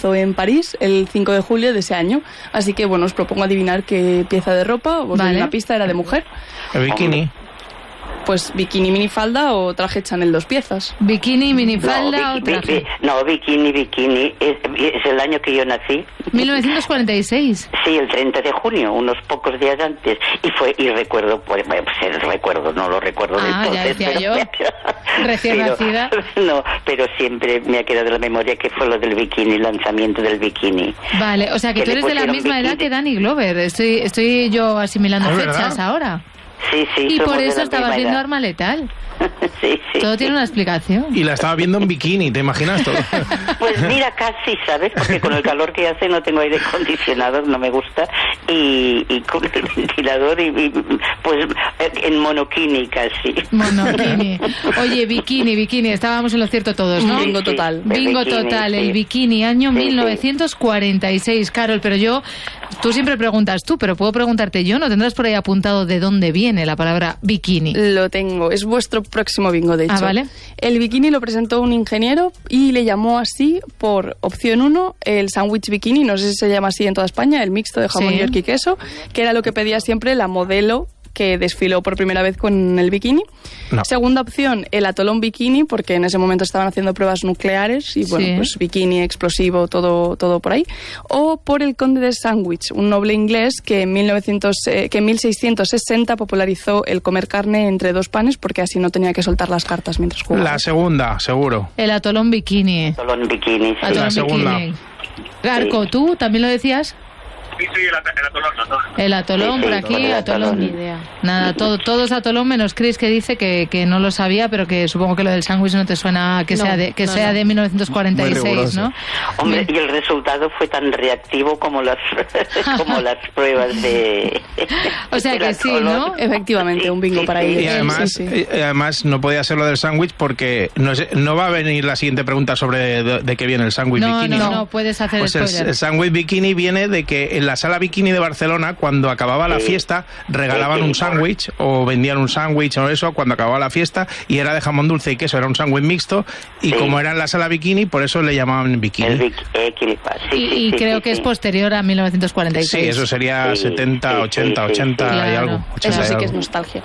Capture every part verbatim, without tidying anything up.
popularizó en París el cinco de julio de ese año. Así que, bueno, os propongo adivinar qué pieza de ropa, os doy una pista, era de mujer. El bikini. Pues bikini, minifalda o traje Chanel dos piezas. Bikini, minifalda no, o traje. Bi, no, bikini, bikini. Es, es el año que yo nací. mil novecientos cuarenta y seis. Sí, el treinta de junio, unos pocos días antes. Y fue y recuerdo, pues, pues el recuerdo, no lo recuerdo del Ah, todo. ya decía pero, yo. Recién pero, nacida. No, pero siempre me ha quedado en la memoria que fue lo del bikini, el lanzamiento del bikini. Vale, o sea que, que tú eres de la misma bikini. edad que Danny Glover. Estoy, estoy yo asimilando ¿Es fechas verdad? ahora. Sí, sí. Y por eso de estabas viendo Arma Letal. Sí, sí. Todo tiene una explicación. Y la estaba viendo en bikini, ¿te imaginas todo? Pues mira, casi, ¿sabes? Porque con el calor que hace no tengo aire acondicionado, no me gusta. Y, y con el ventilador, y, y pues en monokini casi. Monokini. Oye, bikini, bikini, estábamos en lo cierto todos, ¿no? Bingo total. Sí, Bingo bikini, total, sí. el bikini, año Sí, mil novecientos cuarenta y seis. Carol, pero yo, tú siempre preguntas tú, pero puedo preguntarte yo, ¿no tendrás por ahí apuntado de dónde viene la palabra bikini? Lo tengo, es vuestro próximo bingo, de hecho. Ah, vale. El bikini lo presentó un ingeniero y le llamó así por opción uno el sándwich bikini, no sé si se llama así en toda España, el mixto de jamón, Sí. york y queso, que era lo que pedía siempre la modelo que desfiló por primera vez con el bikini. No. Segunda opción, el atolón bikini, porque en ese momento estaban haciendo pruebas nucleares y bueno, Sí. pues bikini, explosivo, todo, todo por ahí. O por el conde de Sandwich, un noble inglés que en, mil novecientos, eh, que en mil seiscientos sesenta popularizó el comer carne entre dos panes porque así no tenía que soltar las cartas mientras jugaba. La segunda, seguro. El atolón bikini. Solo en bikini, sí. Atolón La segunda. bikini. Garco, ¿tú también lo decías? Sí, sí, el, at- el atolón, el atolón. El atolón Sí, por sí, aquí, el atolón, atolón. ni idea. Nada, todo, todos atolón menos Chris, que dice que, que no lo sabía, pero que supongo que lo del sándwich no te suena que No, sea de que no, sea no. de mil novecientos cuarenta y Muy seis, riguroso. ¿no? Hombre, y el resultado fue tan reactivo como las como las pruebas de... O sea que del sí, atolón. ¿no? Efectivamente, un bingo para sí. ellos. Y además, Sí, sí. eh, además no podía ser lo del sándwich porque no, sé- no va a venir la siguiente pregunta sobre de, de qué viene el sándwich No, bikini. no, no, puedes hacer Pues el, spoiler. el sándwich bikini viene de que en la sala bikini de Barcelona, cuando acababa la Sí. fiesta, regalaban Sí, sí. un sándwich o vendían un sándwich o eso cuando acababa la fiesta y era de jamón dulce y queso, era un sándwich mixto y Sí. como era en la sala bikini, por eso le llamaban bikini. El bik- eh, que- sí, Y, sí, y sí, creo sí, que es sí. posterior a mil novecientos cuarenta y seis. Sí, eso sería Sí, setenta, sí, ochenta, sí, sí, ochenta sí. y Claro. algo. ochenta Eso y sí que es algo. nostalgia.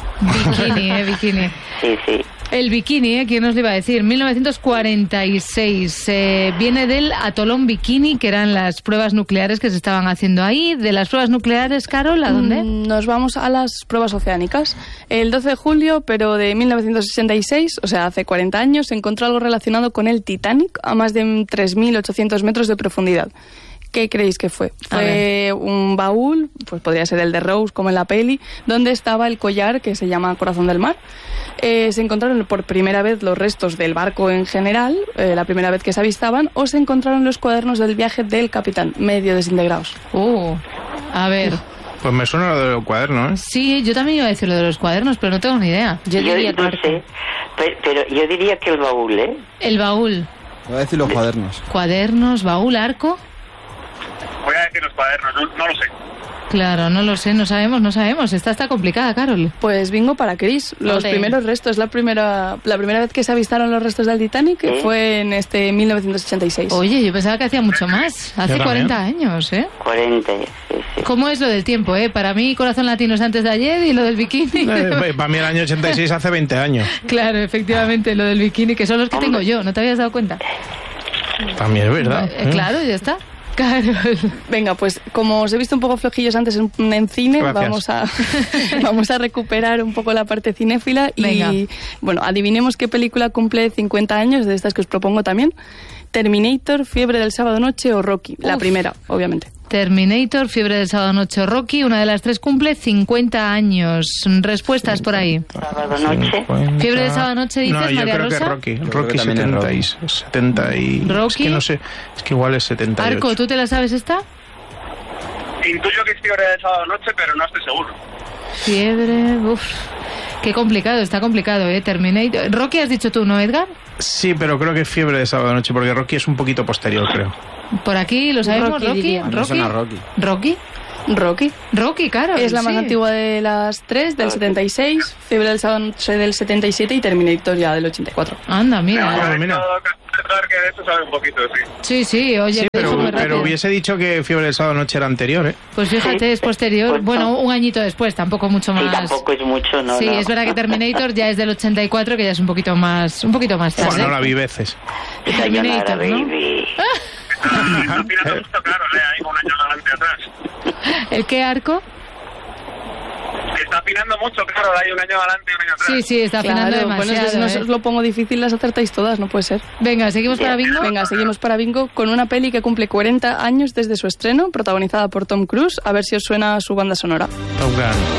Bikini, eh, bikini. Sí, sí. El bikini, ¿eh? ¿Quién nos lo iba a decir? mil novecientos cuarenta y seis. Eh, viene del atolón bikini, que eran las pruebas nucleares que se estaban haciendo ahí. De las pruebas nucleares, Carol, ¿a dónde? Mm, Nos vamos a las pruebas oceánicas. El doce de julio, pero de mil novecientos sesenta y seis, o sea, hace cuarenta años, se encontró algo relacionado con el Titanic a más de tres mil ochocientos metros de profundidad. ¿Qué creéis que fue? A Fue un baúl, pues podría ser el de Rose, como en la peli, donde estaba el collar que se llama Corazón del Mar. Eh, se encontraron por primera vez los restos del barco en general, eh, la primera vez que se avistaban, o se encontraron los cuadernos del viaje del capitán, medio desintegrados. Uh, a ver. Pues me suena lo del cuaderno, ¿eh? Sí, yo también iba a decir lo de los cuadernos, pero no tengo ni idea. Yo Yo diría no Marco. sé, pero, pero yo diría que el baúl, ¿eh? El baúl. Voy a decir los cuadernos. Cuadernos, baúl, arco. Voy a decir los cuadernos, no, no lo sé. Claro, no lo sé, no sabemos, no sabemos. Esta está complicada, Carol. Pues bingo para Chris. Los Ole. primeros restos, la primera la primera vez que se avistaron los restos del Titanic ¿Sí? fue en este mil novecientos ochenta y seis. Oye, yo pensaba que hacía mucho más. Hace también. cuarenta años, ¿eh? cuarenta, sí, sí. ¿Cómo es lo del tiempo, eh? Para mí, corazón latino es antes de ayer y lo del bikini. Eh, Para mí el año ochenta y seis hace veinte años. Claro, efectivamente, lo del bikini, que son los que Hombre. tengo yo. ¿No te habías dado cuenta? También es verdad. Eh, claro, ya está. Carol. Venga, pues como os he visto un poco flojillos antes en, en cine, Gracias. vamos a vamos a recuperar un poco la parte cinéfila y Venga. bueno, adivinemos qué película cumple cincuenta años de estas que os propongo también. Terminator, Fiebre del sábado noche o Rocky, la Uf. primera, obviamente. Terminator, Fiebre del sábado noche, Rocky, una de las tres cumple cincuenta años. Respuestas por ahí. Sábado noche. Fiebre de sábado noche, dices, No, yo María creo Rosa. que Rocky. Yo creo Rocky que también es setenta y, Rocky. setenta y... Es Rocky. que no sé, es que igual es setenta y ocho. Arco, ¿tú te la sabes esta? Intuyo que es fiebre de sábado noche, pero no estoy seguro. Fiebre, uff. Qué complicado, está complicado, ¿eh? Terminator. Rocky has dicho tú, ¿no, Edgar? Sí, pero creo que es Fiebre de sábado noche, porque Rocky es un poquito posterior, creo. Por aquí, ¿lo sabemos? Rocky, Rocky, diría. Me Rocky. suena Rocky. Rocky. Rocky. Rocky, claro. Es la más sí. antigua de las tres, del setenta y seis, Fiebre del Sábado del setenta y siete y Terminator ya del ochenta y cuatro. Anda, mira. Ah, mira. Que de esto sabe un poquito, sí. Sí, sí, oye, Sí, lo pero, dijo muy pero rápido. hubiese dicho que Fiebre del Sábado Noche era anterior, ¿eh? Pues fíjate, es posterior. Pues Bueno, no. un añito después, tampoco mucho Sí, más. tampoco es mucho, ¿no? Sí, no. es verdad que Terminator ya es del ochenta y cuatro, que ya es un poquito más, un poquito más tarde. Bueno, la vi veces. Sayonara, Terminator, ¿no? baby. Está afinando mucho, claro, Lea, ahí con un año adelante atrás. ¿El qué arco? Que está afinando mucho, claro, hay un año adelante y un año atrás. Sí, sí, está afinando Claro, bueno, demasiado. si no ¿eh? os lo pongo difícil, las acertáis todas, no puede ser. Venga, ¿seguimos para bingo? Venga, seguimos para bingo con una peli que cumple cuarenta años desde su estreno, protagonizada por Tom Cruise. A ver si os suena su banda sonora. Top Gun.